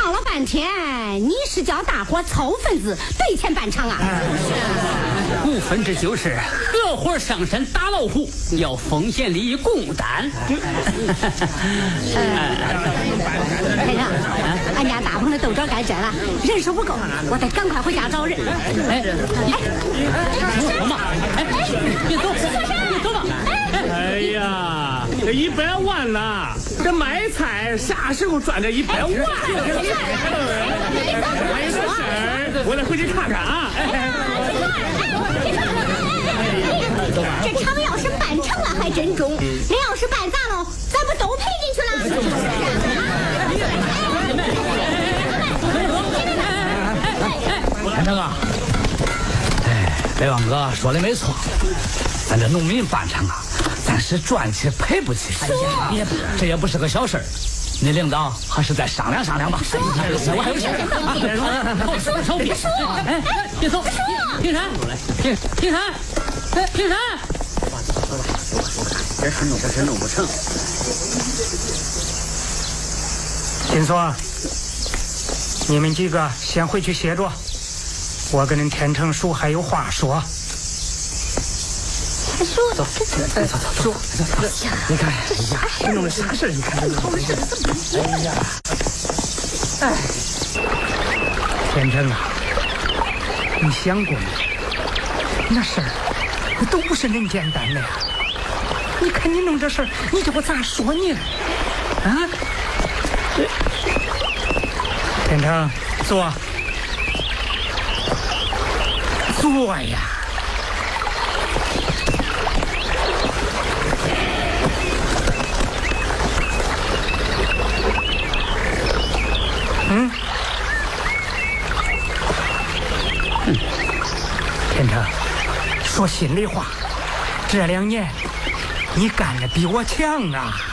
闹了半天，你是叫大伙凑份子对钱办场啊？ 不分这就是合伙上山打老虎，要风险利益共担。 先生，俺家大棚的豆角该摘了，人手不够，我得赶快回家找人。 走嘛！别走，别走嘛！ 哎呀，这100万呐，这买菜啥时候赚这100万？没事儿，我得回去看看啊。 这场要是办成了还真中，那要是办砸了，咱不都赔进去了？ 天成啊，北王哥说的没错，咱这农民办场啊，咱是赚起赔不起，这也不是个小事儿。你领导还是再商量商量吧。我还有钱啊！ 别走！平山，平山，平山！这事弄不成。 金锁，你们几个先回去歇着，我跟人天成叔还有话说。 走，你看，这弄的啥事？你看，哎呀， 天成啊，你想过没？那事儿都不是人简单的呀。你看你弄这事儿，你叫我咋说你了？啊？天成，坐呀。天成，说心里话，这2年你干的比我强啊！